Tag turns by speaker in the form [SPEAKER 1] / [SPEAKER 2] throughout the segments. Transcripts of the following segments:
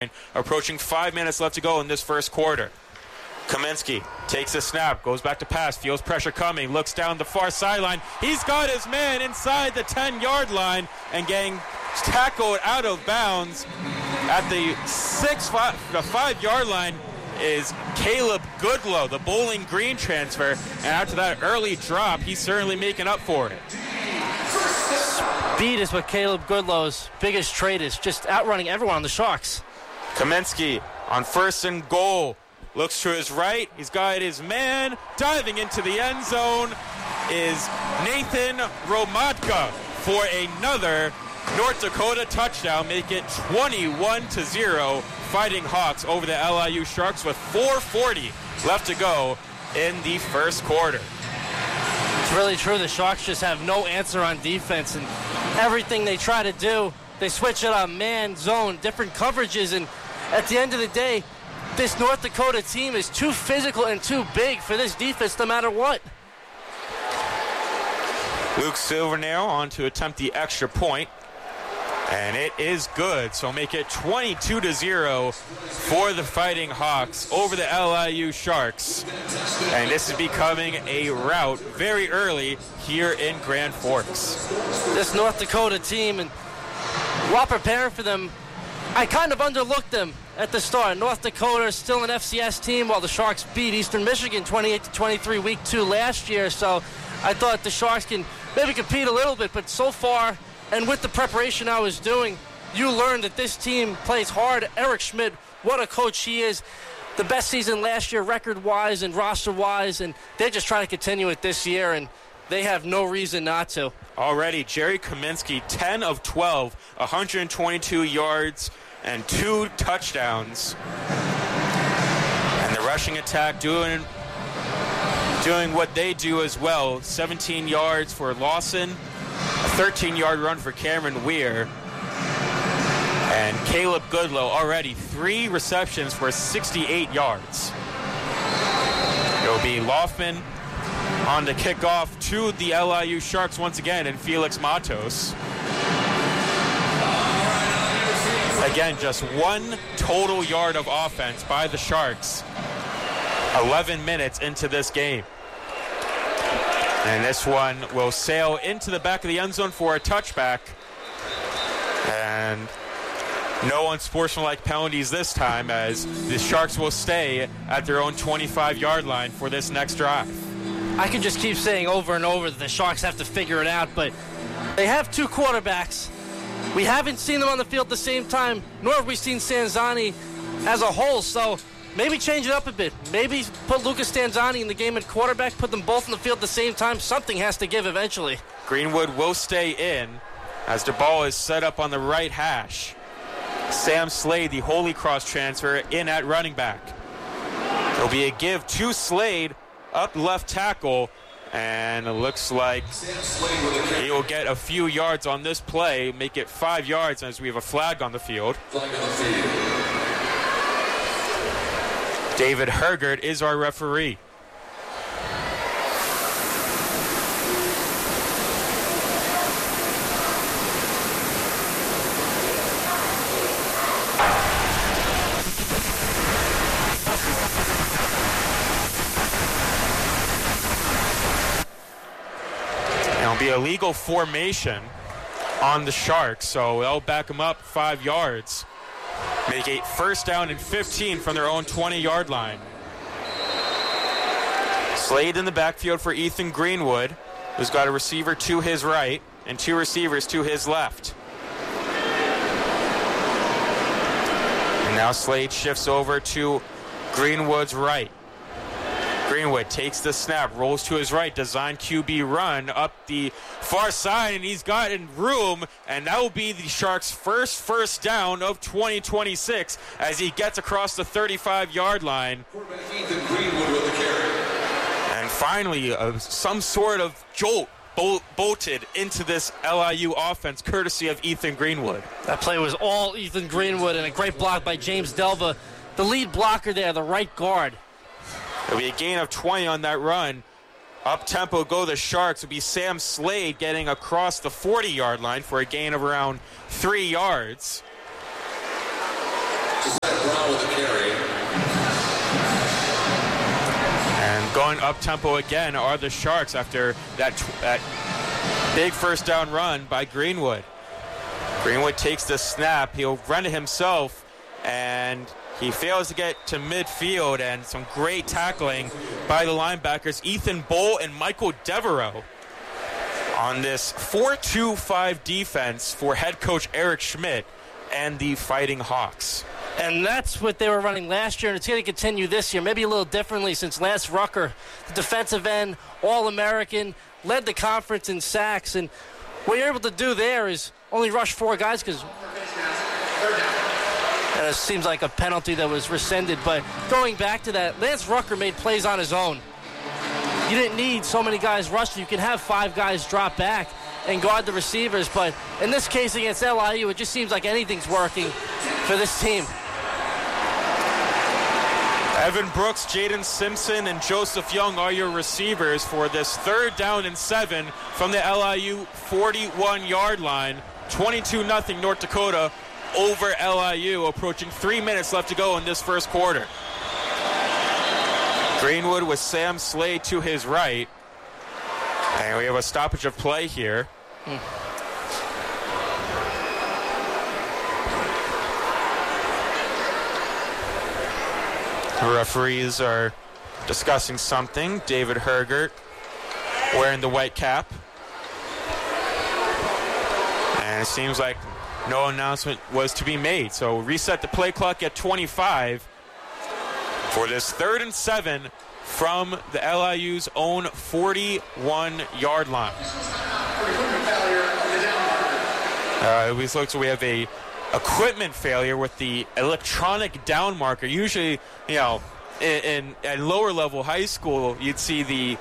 [SPEAKER 1] line. Approaching 5 minutes left to go in this first quarter. Kaminsky takes a snap, goes back to pass, feels pressure coming, looks down the far sideline. He's got his man inside the 10-yard line and getting tackled out of bounds at the 5-yard line is Caleb Goodlow, the Bowling Green transfer. And after that early drop, he's certainly making up for it.
[SPEAKER 2] Speed is what Caleb Goodlow's biggest trait is, just outrunning everyone on the Sharks.
[SPEAKER 1] Kaminsky on 1st and goal. Looks to his right. He's got his man. Diving into the end zone is Nathan Romatka for another North Dakota touchdown. Make it 21-0. Fighting Hawks over the LIU Sharks with 4:40 left to go in the first quarter.
[SPEAKER 2] It's really true. The Sharks just have no answer on defense, and everything they try to do, they switch it on man, zone, different coverages, and at the end of the day, this North Dakota team is too physical and too big for this defense no matter what.
[SPEAKER 1] Luke Silvernail on to attempt the extra point, and it is good. So make it 22-0 for the Fighting Hawks over the LIU Sharks. And this is becoming a rout very early here in Grand Forks.
[SPEAKER 2] This North Dakota team, and while preparing for them, I kind of underlooked them at the start. North Dakota is still an FCS team, while the Sharks beat Eastern Michigan 28-23 week 2 last year. So I thought the Sharks can maybe compete a little bit, but so far, and with the preparation I was doing, you learned that this team plays hard. Eric Schmidt, what a coach he is. The best season last year record-wise and roster-wise, and they're just trying to continue it this year, and they have no reason not to.
[SPEAKER 1] Already, Jerry Kaminsky, 10 of 12, 122 yards and 2 touchdowns. And the rushing attack doing what they do as well. 17 yards for Lawson, a 13-yard run for Cameron Weir. And Caleb Goodlow already 3 receptions for 68 yards. It'll be Loftman on to kick off to the LIU Sharks once again, and Felix Matos. Again, just 1 total yard of offense by the Sharks 11 minutes into this game. And this one will sail into the back of the end zone for a touchback. And no unsportsmanlike penalties this time, as the Sharks will stay at their own 25-yard line for this next drive.
[SPEAKER 2] I could just keep saying over and over that the Sharks have to figure it out, but they have 2 quarterbacks. We haven't seen them on the field at the same time, nor have we seen Stanzani as a whole, so maybe change it up a bit. Maybe put Lucas Stanzani in the game at quarterback, put them both on the field at the same time. Something has to give eventually.
[SPEAKER 1] Greenwood will stay in as the ball is set up on the right hash. Sam Slade, the Holy Cross transfer, in at running back. There'll be a give to Slade up left tackle, and it looks like he will get a few yards on this play, make it 5 yards as we have a flag on the field. David Hergert is our referee. It'll be a legal formation on the Sharks, so they'll back them up 5 yards. Make it 1st down and 15 from their own 20-yard line. Slade in the backfield for Ethan Greenwood, who's got a receiver to his right and 2 receivers to his left. And now Slade shifts over to Greenwood's right. Greenwood takes the snap, rolls to his right, design QB run up the far side, and he's got room, and that will be the Sharks' first down of 2026 as he gets across the 35-yard line. And finally, some sort of jolt bolted into this LIU offense, courtesy of Ethan Greenwood.
[SPEAKER 2] That play was all Ethan Greenwood, and a great block by James Delva, the lead blocker there, the right guard.
[SPEAKER 1] There'll be a gain of 20 on that run. Up-tempo go the Sharks. It'll be Sam Slade getting across the 40-yard line for a gain of around 3 yards. Going up-tempo again are the Sharks after that big first down run by Greenwood. Greenwood takes the snap. He'll run it himself, and he fails to get to midfield, and some great tackling by the linebackers Ethan Boll and Michael Devereaux on this 4-2-5 defense for head coach Eric Schmidt and the Fighting Hawks.
[SPEAKER 2] And that's what they were running last year, and it's going to continue this year, maybe a little differently since Lance Rucker, the defensive end, All-American, led the conference in sacks. And what you're able to do there is only rush 4 guys because it seems like a penalty that was rescinded. But going back to that, Lance Rucker made plays on his own. You didn't need so many guys rushing. You can have 5 guys drop back and guard the receivers. But in this case against LIU, it just seems like anything's working for this team.
[SPEAKER 1] Evan Brooks, Jaden Simpson, and Joseph Young are your receivers for this 3rd down and 7 from the LIU 41-yard line. 22-0 North Dakota over LIU, approaching 3 minutes left to go in this first quarter. Greenwood with Sam Slade to his right. And we have a stoppage of play here. The referees are discussing something. David Hergert wearing the white cap. And it seems like no announcement was to be made. So reset the play clock at 25 for this 3rd and 7 from the LIU's own 41-yard line. It looks like we have a equipment failure with the electronic down marker. Usually, in lower level high school, you'd see you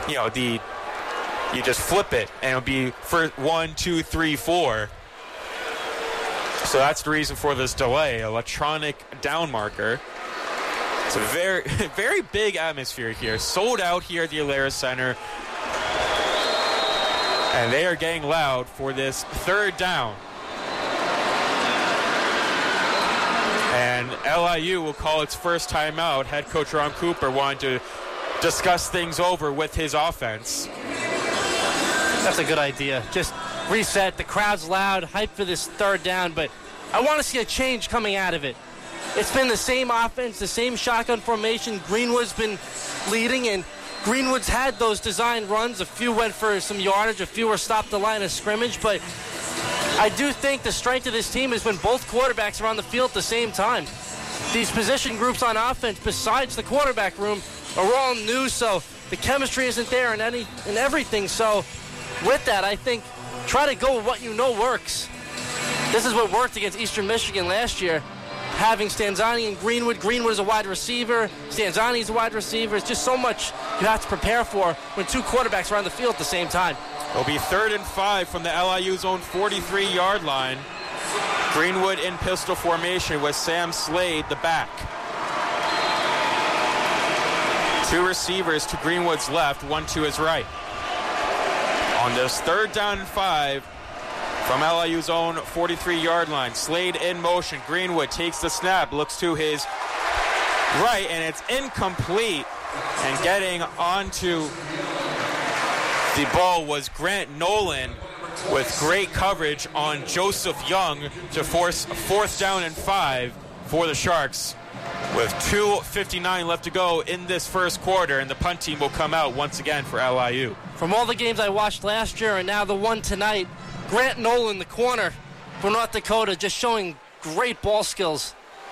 [SPEAKER 1] just flip it and it'll be for 1, 2, 3, 4. So that's the reason for this delay, electronic down marker. It's a very, very big atmosphere here. Sold out here at the Alara Center. And they are getting loud for this 3rd down. And LIU will call its first timeout. Head coach Ron Cooper wanted to discuss things over with his offense.
[SPEAKER 2] That's a good idea. Just reset. The crowd's loud, hype for this 3rd down, but I want to see a change coming out of it. It's been the same offense, the same shotgun formation. Greenwood's been leading, and Greenwood's had those design runs. A few went for some yardage, a few were stopped the line of scrimmage, but I do think the strength of this team is when both quarterbacks are on the field at the same time. These position groups on offense, besides the quarterback room, are all new, so the chemistry isn't there and everything. So with that, I think try to go with what you know works. This is what worked against Eastern Michigan last year. Having Stanzani and Greenwood. Greenwood is a wide receiver. Stanzani is a wide receiver. It's just so much you have to prepare for when 2 quarterbacks are on the field at the same time.
[SPEAKER 1] It'll be 3rd and 5 from the LIU's own 43-yard line. Greenwood in pistol formation with Sam Slade, the back. 2 receivers to Greenwood's left, 1 to his right. On this 3rd down and 5 from LIU's own 43-yard line, Slade in motion. Greenwood takes the snap, looks to his right, and it's incomplete. And getting onto the ball was Grant Nolan with great coverage on Joseph Young to force a 4th down and 5 for the Sharks with 2:59 left to go in this first quarter, and the punt team will come out once again for LIU.
[SPEAKER 2] From all the games I watched last year and now the one tonight, Grant Nolan, the corner for North Dakota, just showing great ball skills.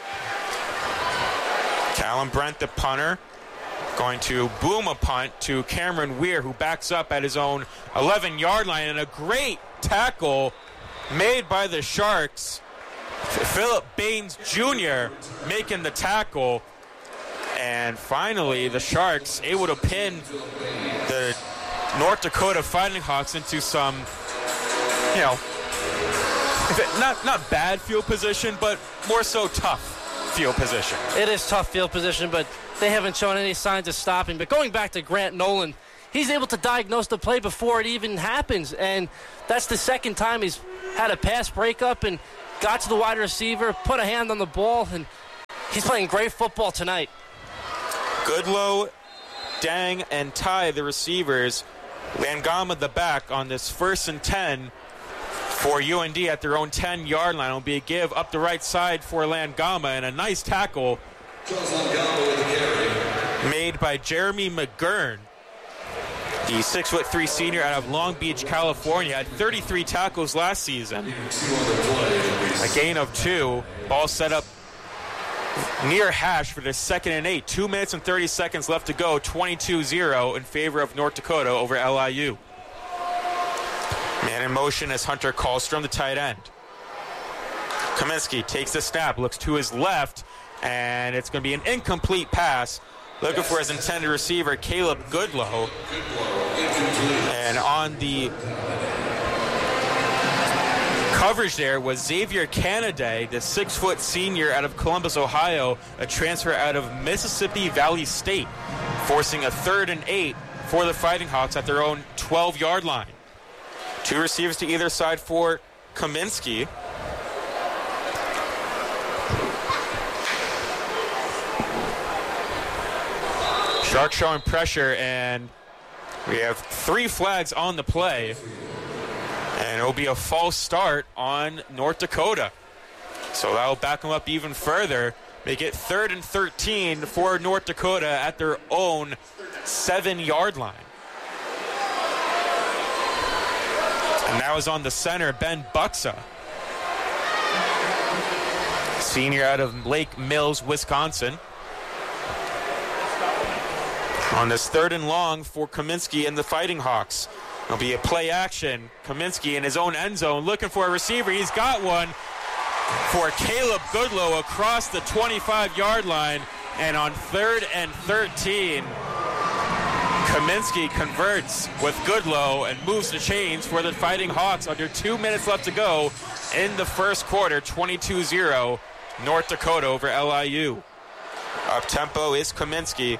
[SPEAKER 1] Callum Brent, the punter, going to boom a punt to Cameron Weir, who backs up at his own 11-yard line, and a great tackle made by the Sharks. Philip Baines Jr. making the tackle, and finally the Sharks able to pin the North Dakota Fighting Hawks into some, not bad field position, but more so tough field position.
[SPEAKER 2] It is tough field position, but they haven't shown any signs of stopping. But going back to Grant Nolan, he's able to diagnose the play before it even happens, and that's the second time he's had a pass breakup and got to the wide receiver, put a hand on the ball, and he's playing great football tonight.
[SPEAKER 1] Goodlow Dang and Ty, the receivers. Langama, the back, on this 1st and 10 for UND at their own 10-yard line. It'll be a give up the right side for Langama, and a nice tackle made by Jeremy McGurn. The 6'3" senior out of Long Beach, California, had 33 tackles last season. A gain of 2. Ball set up near hash for the 2nd and 8. 2 minutes and 30 seconds left to go. 22-0 in favor of North Dakota over LIU. Man in motion as Hunter Kallstrom, the tight end. Kaminsky takes the snap, looks to his left, and it's going to be an incomplete pass. Looking for his intended receiver, Caleb Goodlow. And on the coverage there was Xavier Canaday, the 6' senior out of Columbus, Ohio, a transfer out of Mississippi Valley State, forcing a 3rd and 8 for the Fighting Hawks at their own 12-yard line. 2 receivers to either side for Kaminsky. Sharks showing pressure, and we have 3 flags on the play. And it'll be a false start on North Dakota. So that'll back them up even further. Make it 3rd and 13 for North Dakota at their own 7-yard line. And now is on the center, Ben Buxa, senior out of Lake Mills, Wisconsin. On this 3rd and long for Kaminsky and the Fighting Hawks. It'll be a play action. Kaminsky in his own end zone looking for a receiver. He's got one for Caleb Goodlow across the 25-yard line. And on 3rd and 13, Kaminsky converts with Goodlow and moves the chains for the Fighting Hawks under 2 minutes left to go in the first quarter. 22-0 North Dakota over LIU. Up-tempo is Kaminsky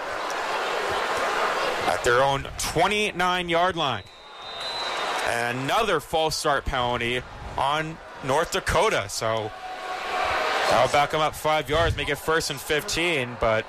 [SPEAKER 1] at their own 29-yard line. And another false start penalty on North Dakota. So I'll back them up 5 yards, make it 1st and 15, but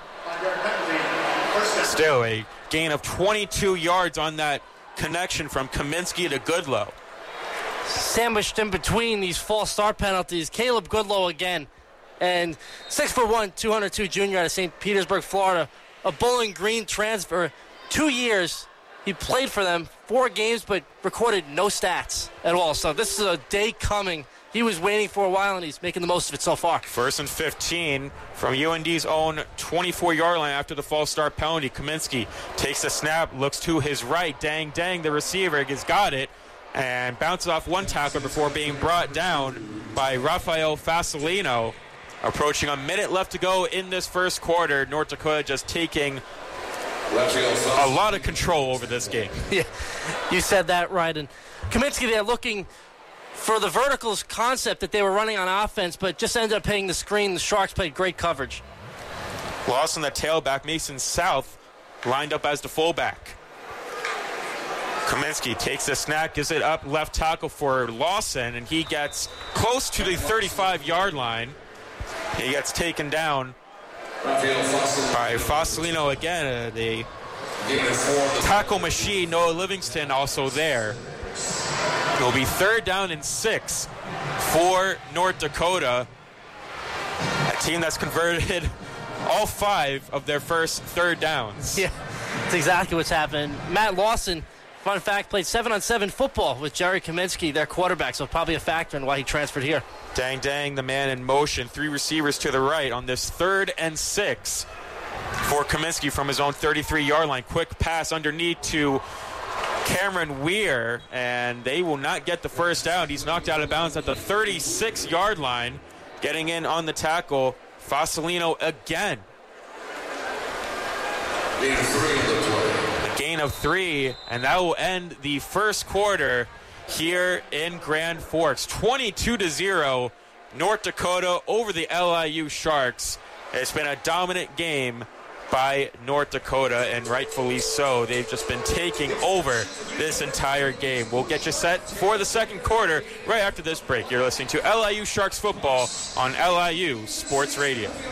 [SPEAKER 1] still a gain of 22 yards on that connection from Kaminsky to Goodlow.
[SPEAKER 2] Sandwiched in between these false start penalties, Caleb Goodlow again. And 6'1", 202 junior out of St. Petersburg, Florida. A Bowling Green transfer. 2 years, he played for them, 4 games, but recorded no stats at all. So this is a day coming. He was waiting for a while, and he's making the most of it so far. 1st
[SPEAKER 1] and 15 from UND's own 24-yard line after the false start penalty. Kaminsky takes the snap, looks to his right. Dang, the receiver has got it, and bounces off one tackler before being brought down by Rafael Fasolino. Approaching a minute left to go in this first quarter. North Dakota just taking a lot of control over this game.
[SPEAKER 2] Yeah, you said that right. And Kaminsky, they're looking for the verticals concept that they were running on offense, but just ended up hitting the screen. The Sharks played great coverage.
[SPEAKER 1] Lost on the tailback, Mason South lined up as the fullback. Kaminsky takes the snap, gives it up left tackle for Lawson, and he gets close to the 35-yard line. He gets taken down by Fasolino again. The tackle machine, Noah Livingston, also there. It'll be 3rd down and 6 for North Dakota, a team that's converted all 5 of their first 3rd downs.
[SPEAKER 2] Yeah, that's exactly what's happened. Matt Lawson, fun fact, played 7-on-7 football with Jerry Kaminsky, their quarterback, so probably a factor in why he transferred here.
[SPEAKER 1] Dang, the man in motion. 3 receivers to the right on this 3rd and 6 for Kaminsky from his own 33-yard line. Quick pass underneath to Cameron Weir, and they will not get the first down. He's knocked out of bounds at the 36-yard line. Getting in on the tackle, Fasolino again. A gain of 3, and that will end the first quarter here in Grand Forks. 22-0, North Dakota over the LIU Sharks. It's been a dominant game by North Dakota, and rightfully so. They've just been taking over this entire game. We'll get you set for the second quarter right after this break. You're listening to LIU Sharks football on LIU Sports Radio.